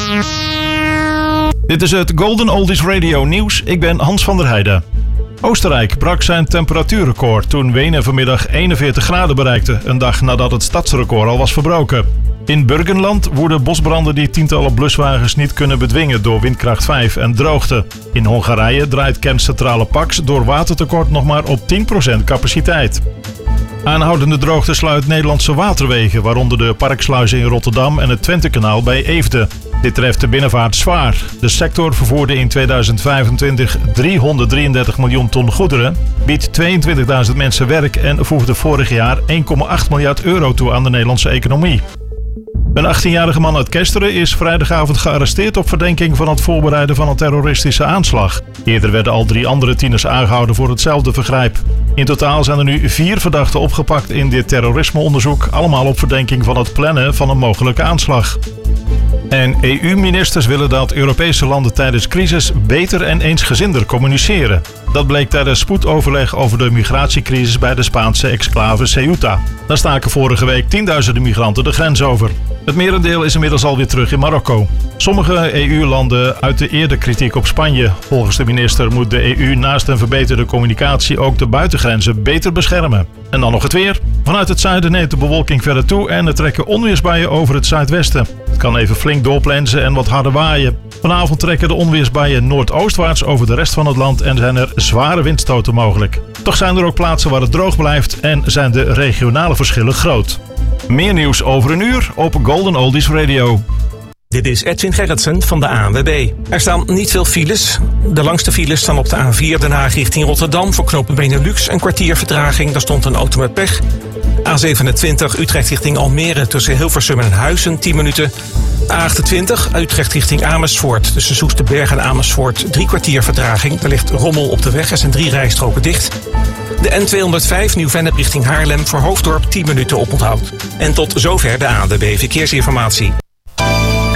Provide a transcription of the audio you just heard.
Dit is het Golden Oldies Radio nieuws. Ik ben Hans van der Heijden. Oostenrijk brak zijn temperatuurrecord toen Wenen vanmiddag 41 graden bereikte, een dag nadat het stadsrecord al was verbroken. In Burgenland woeden bosbranden die tientallen bluswagens niet kunnen bedwingen door windkracht 5 en droogte. In Hongarije draait kerncentrale Pax door watertekort nog maar op 10% capaciteit. Aanhoudende droogte sluit Nederlandse waterwegen, waaronder de Parksluizen in Rotterdam en het Twentekanaal bij Eefde. Dit treft de binnenvaart zwaar. De sector vervoerde in 2025 333 miljoen ton goederen, biedt 22.000 mensen werk en voegde vorig jaar 1,8 miljard euro toe aan de Nederlandse economie. Een 18-jarige man uit Kesteren is vrijdagavond gearresteerd op verdenking van het voorbereiden van een terroristische aanslag. Eerder werden al 3 andere tieners aangehouden voor hetzelfde vergrijp. In totaal zijn er nu 4 verdachten opgepakt in dit terrorismeonderzoek, allemaal op verdenking van het plannen van een mogelijke aanslag. En EU-ministers willen dat Europese landen tijdens crisis beter en eensgezinder communiceren. Dat bleek tijdens spoedoverleg over de migratiecrisis bij de Spaanse exclave Ceuta. Daar staken vorige week tienduizenden migranten de grens over. Het merendeel is inmiddels alweer terug in Marokko. Sommige EU-landen uiten eerder kritiek op Spanje. Volgens de minister moet de EU naast een verbeterde communicatie ook de buitengrenzen beter beschermen. En dan nog het weer. Vanuit het zuiden neemt de bewolking verder toe en er trekken onweersbuien over het zuidwesten. Het kan even flink doorplensen en wat harder waaien. Vanavond trekken de onweersbuien noordoostwaarts over de rest van het land en zijn er zware windstoten mogelijk. Toch zijn er ook plaatsen waar het droog blijft en zijn de regionale verschillen groot. Meer nieuws over een uur op Golden Oldies Radio. Dit is Edwin Gerritsen van de ANWB. Er staan niet veel files. De langste files staan op de A4 Den Haag richting Rotterdam voor knooppunt Benelux. Een kwartier vertraging, daar stond een auto met pech. A27 Utrecht richting Almere tussen Hilversum en Huizen 10 minuten. A28 Utrecht richting Amersfoort tussen Soesterberg en Amersfoort 3 kwartier vertraging. Er ligt rommel op de weg, er zijn 3 rijstroken dicht. De N205 Nieuw-Vennep richting Haarlem voor Hoofddorp 10 minuten oponthoud. En tot zover de ANWB Verkeersinformatie.